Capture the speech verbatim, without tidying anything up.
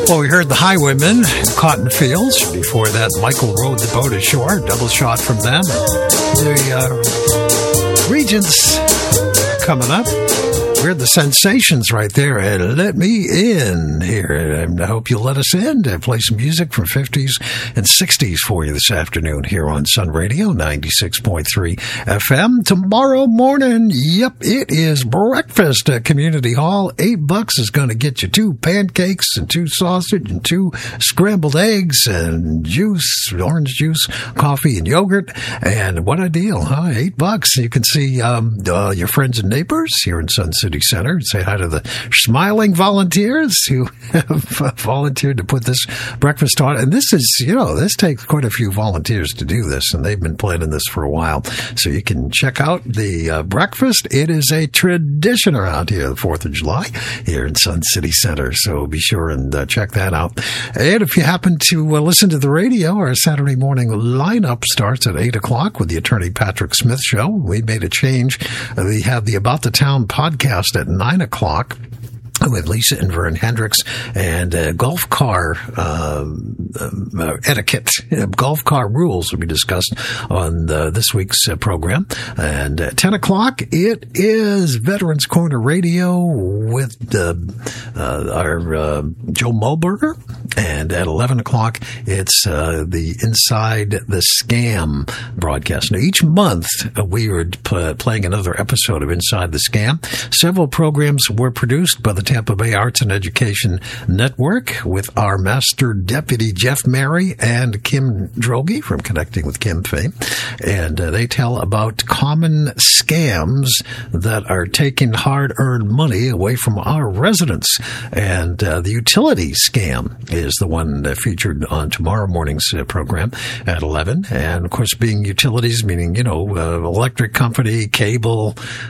Well, we heard the Highwaymen, Cotton Fields. Before that, Michael rowed the boat ashore. Double shot from them. The uh, Regents coming up. We're the Sensations right there. And let me in here. And I hope you'll let us in to play some music from fifties and sixties for you this afternoon here on Sun Radio ninety-six point three F M. Tomorrow morning, yep, it is breakfast at Community Hall. Eight bucks is going to get you two pancakes and two sausage and two scrambled eggs and juice, orange juice, coffee and yogurt. And what a deal, huh? Eight bucks. You can see um, uh, your friends and neighbors here in Sun City Center. Say hi to the smiling volunteers who have volunteered to put this breakfast on. And this is, you know, this takes quite a few volunteers to do this, and they've been planning this for a while. So you can check out the uh, breakfast. It is a tradition around here, the fourth of July, here in Sun City Center. So be sure and uh, check that out. And if you happen to uh, listen to the radio, our Saturday morning lineup starts at eight o'clock with the Attorney Patrick Smith Show. We made a change. Uh, we have the About the Town podcast at nine o'clock with Lisa and Vern Hendricks, and uh, golf car uh, uh, etiquette, uh, golf car rules will be discussed on the, this week's uh, program. And at ten o'clock, it is Veterans Corner Radio with uh, uh, our uh, Joe Mulberger. And at eleven o'clock, it's uh, the Inside the Scam broadcast. Now, each month, uh, we are p- playing another episode of Inside the Scam. Several programs were produced by the Tampa Bay Arts and Education Network with our Master Deputy Jeff Mary and Kim Droege from Connecting with Kim fame. And uh, they tell about common scams that are taking hard-earned money away from our residents. And uh, the utility scam is the one uh, featured on tomorrow morning's uh, program at eleven. And, of course, being utilities, meaning, you know, uh, electric company, cable,